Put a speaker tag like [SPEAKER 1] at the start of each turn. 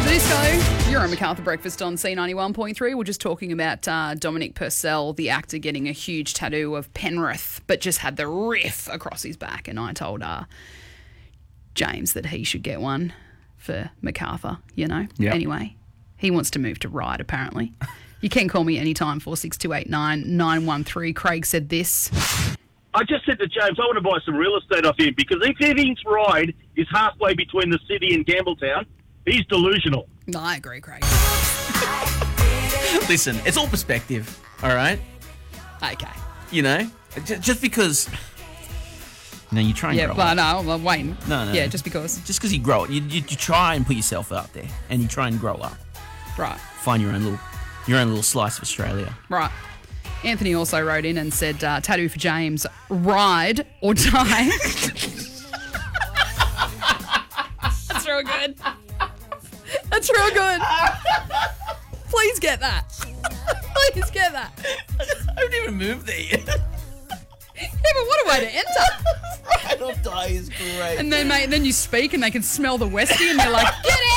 [SPEAKER 1] the disco. You're on MacArthur Breakfast on C91.3. We're just talking about Dominic Purcell, the actor, getting a huge tattoo of Penrith, but just had the riff across his back. And I told James that he should get one for MacArthur, you know.
[SPEAKER 2] Yep.
[SPEAKER 1] Anyway, he wants to move to Ryde, apparently. You can call me anytime, 46289 913. Craig said this.
[SPEAKER 3] I just said to James, I want to buy some real estate off him because if he thinks Ryde is halfway between the city and Gambletown, he's delusional.
[SPEAKER 1] No, I agree, Craig.
[SPEAKER 2] Listen, it's all perspective, all right?
[SPEAKER 1] Okay.
[SPEAKER 2] You know, just because... No, you try and
[SPEAKER 1] Yeah,
[SPEAKER 2] grow
[SPEAKER 1] but
[SPEAKER 2] up.
[SPEAKER 1] no, I'm waiting.
[SPEAKER 2] No.
[SPEAKER 1] Yeah, just because.
[SPEAKER 2] Just because you grow up. You try and put yourself out there and you try and grow up.
[SPEAKER 1] Right.
[SPEAKER 2] Find your own little slice of Australia.
[SPEAKER 1] Right. Anthony also wrote in and said, tattoo for James, ride or die. That's real good. That's real good. Please get that. Please get that.
[SPEAKER 2] I haven't even moved there yet.
[SPEAKER 1] Yeah, but what a way to enter.
[SPEAKER 2] Ride or die is great.
[SPEAKER 1] And then, mate, then you speak and they can smell the Westie and they're like, get